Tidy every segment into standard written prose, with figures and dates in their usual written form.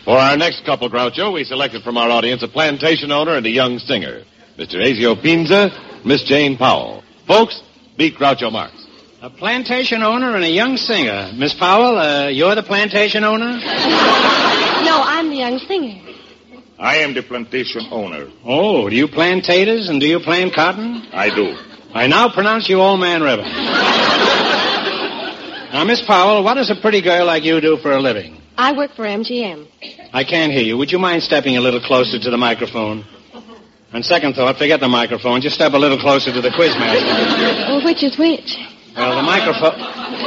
For our next couple, Groucho, we selected from our audience a plantation owner and a young singer, Mr. Ezio Pinza, Miss Jane Powell. Folks, meet Groucho Marx. A plantation owner and a young singer. Miss Powell, you're the plantation owner? No, I'm the young singer. I am the plantation owner. Oh, do you plant taters and do you plant cotton? I do. I now pronounce you Old Man River. Now, Miss Powell, what does a pretty girl like you do for a living? I work for MGM. I can't hear you. Would you mind stepping a little closer to the microphone? On second thought, forget the microphone. Just step a little closer to the quizmaster. Well, which is which? Well, the microphone...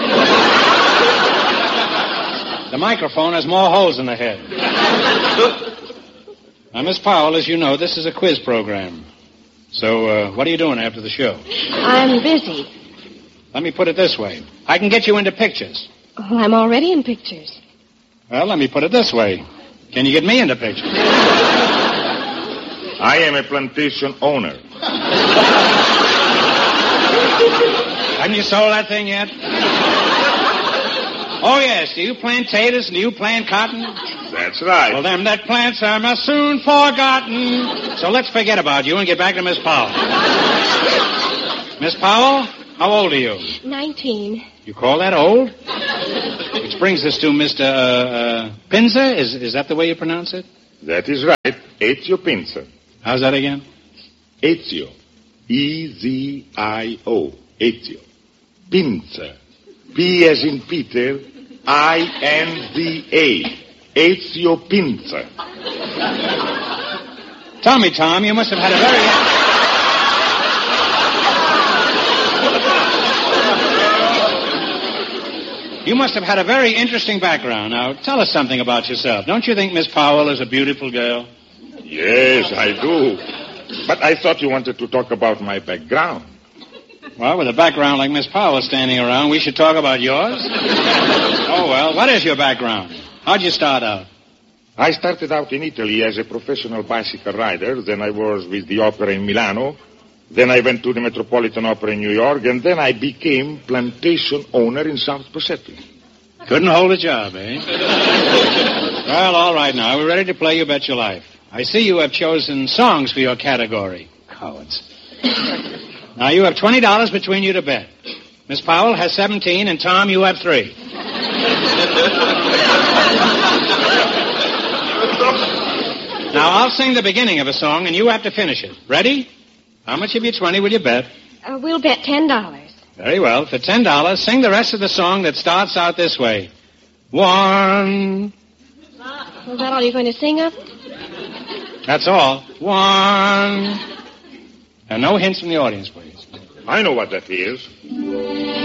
The microphone has more holes in the head. Now, Miss Powell, as you know, this is a quiz program. So, what are you doing after the show? I'm busy. Let me put it this way. I can get you into pictures. Oh, I'm already in pictures. Well, let me put it this way. Can you get me into pictures? I am a plantation owner. Haven't you sold that thing yet? Oh, yes. Do you plant taters and do you plant cotton? That's right. Well, them that plants them are soon forgotten. So let's forget about you and get back to Miss Powell. Miss Powell, how old are you? 19. You call that old? Which brings us to Mr. Pinza. Is that the way you pronounce it? That is right. Ezio Pinza. How's that again? Ezio. E-Z-I-O. Ezio. Pinza. P as in Peter. I-N-Z-A. Ezio Pinza. Tell me, Tom, you must have had a very... You must have had a very interesting background. Now, tell us something about yourself. Don't you think Miss Powell is a beautiful girl? Yes, I do. But I thought you wanted to talk about my background. Well, with a background like Miss Powell standing around, we should talk about yours. Oh, well, what is your background? How'd you start out? I started out in Italy as a professional bicycle rider. Then I was with the opera in Milano. Then I went to the Metropolitan Opera in New York. And then I became plantation owner in South Pacific. Couldn't hold a job, eh? Well, all right now. We're ready to play You Bet Your Life. I see you have chosen songs for your category. Cowards. Now, you have $20 between you to bet. Miss Powell has 17, and Tom, you have 3. Now, I'll sing the beginning of a song, and you have to finish it. Ready? How much of your 20 will you bet? We'll bet $10. Very well. For $10, sing the rest of the song that starts out this way. 1. Is that all you're going to sing of? That's all. 1. And no hints from the audience, please. I know what that is.